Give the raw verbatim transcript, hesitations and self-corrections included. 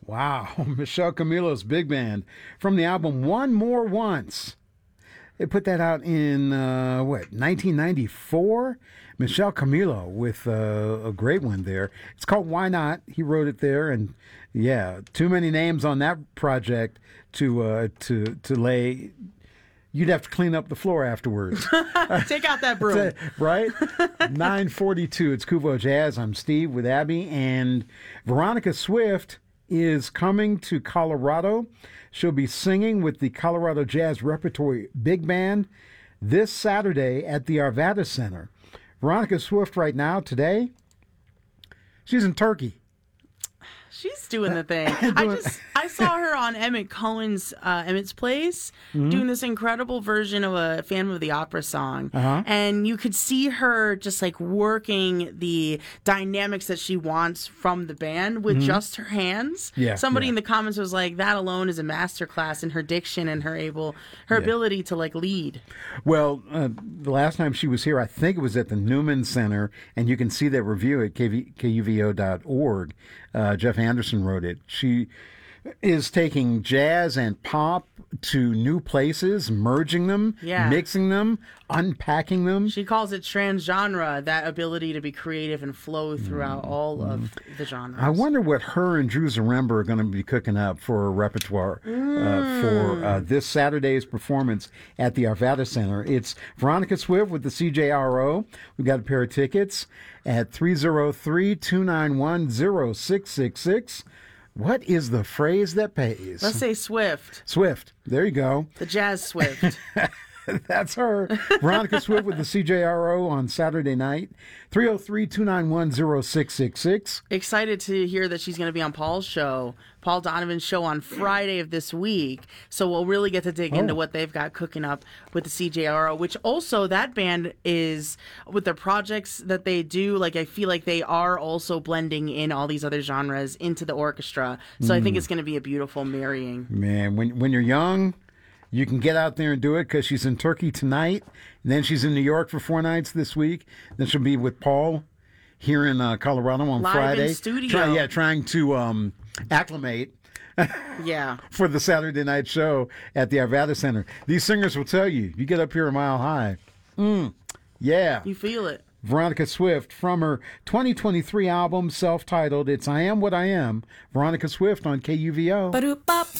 Wow, Michelle Camilo's big band from the album One More Once. They put that out in, uh, what, nineteen ninety-four? Michelle Camilo with uh, a great one there. It's called Why Not? He wrote it there, and yeah, too many names on that project to uh, to to lay. You'd have to clean up the floor afterwards. Take out that broom. Right? nine forty-two. It's Kuvo Jazz. I'm Steve with Abby, and Veronica Swift is coming to Colorado. She'll be singing with the Colorado Jazz Repertory Big Band this Saturday at the Arvada Center. Veronica Swift right now, today, she's in Turkey. She's doing the thing. I just I saw her on Emmett Cohen's uh, Emmett's Place mm-hmm. doing this incredible version of a Phantom of the Opera song, uh-huh. and you could see her just like working the dynamics that she wants from the band with mm-hmm. just her hands. Yeah, Somebody yeah. in the comments was like, "That alone is a masterclass in her diction and her able her yeah. ability to like lead." Well, uh, the last time she was here, I think it was at the Newman Center, and you can see that review at K U V O dot org. Uh, Jeff Anderson wrote it. She is taking jazz and pop to new places, merging them, yeah. mixing them, unpacking them. She calls it transgenre, that ability to be creative and flow throughout mm-hmm. all of the genres. I wonder what her and Drew Zaremba are going to be cooking up for a repertoire mm. uh, for uh, this Saturday's performance at the Arvada Center. It's Veronica Swift with the C J R O. We've got a pair of tickets at three oh three, two nine one, oh six six six. What is the phrase that pays? Let's say Swift. Swift. There you go. The Jazz Swift. That's her. Veronica Swift with the C J R O on Saturday night. three oh three, two nine one, oh six six six. Excited to hear that she's going to be on Paul's show, Paul Donovan's show on Friday of this week. So we'll really get to dig oh. into what they've got cooking up with the C J R O, which also that band is, with the projects that they do, like I feel like they are also blending in all these other genres into the orchestra. So mm. I think it's going to be a beautiful marrying. Man, when when you're young, you can get out there and do it because she's in Turkey tonight. And then she's in New York for four nights this week. Then she'll be with Paul here in uh, Colorado on Live Friday. In studio. Try, yeah, trying to um, acclimate yeah. for the Saturday night show at the Arvada Center. These singers will tell you, you get up here a mile high. Mm, yeah. You feel it. Veronica Swift from her twenty twenty-three album, self-titled, It's I Am What I Am. Veronica Swift on K U V O.